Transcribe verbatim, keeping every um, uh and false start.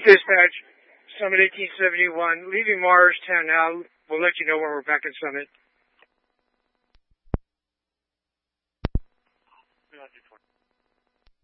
Dispatch, Summit eighteen seventy-one, leaving Mars ten now. We'll let you know when we're back at Summit.